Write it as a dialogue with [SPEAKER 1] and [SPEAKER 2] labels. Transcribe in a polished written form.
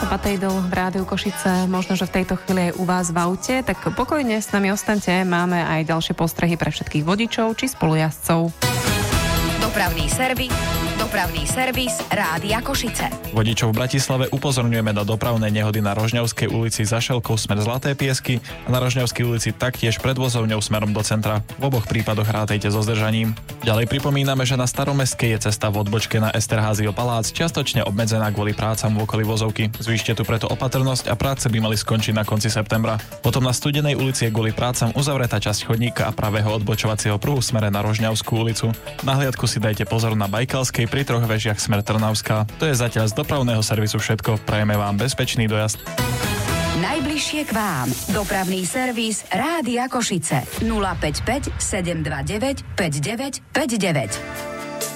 [SPEAKER 1] Patejdl v Rádiu Košice, možno, že v tejto chvíli aj u vás v aute, tak pokojne s nami ostaňte, máme aj ďalšie postrehy pre všetkých vodičov či spolujazdcov.
[SPEAKER 2] Dopravný servis Rádia Košice.
[SPEAKER 3] Vodičov v Bratislave upozorňujeme na dopravné nehody na Rožňavskej ulici za Šelkou smer Zlaté Piesky a na Rožňavskej ulici taktiež pred vozovňou smerom do centra. V oboch prípadoch rátejte so zdržaním. Ďalej pripomíname, že na Staromestskej je cesta v odbočke na Esterházio palác čiastočne obmedzená kvôli prácam v okolí vozovky. Zvýšte tu preto opatrnosť a práce by mali skončiť na konci septembra. Potom na Studenej ulici je kvôli prácam uzavretá časť chodníka a pravého odbočovacieho pruhu smere na Rožňavskú ulicu. Na hliadku si dajte pozor na Bajkalskej pri Troch vežiach smer Trnavská. To je zatiaľ z dopravného servisu všetko. Prajeme vám bezpečný dojazd.
[SPEAKER 2] Najbližšie k vám. Dopravný servis Rádia Košice. 055 729 5959.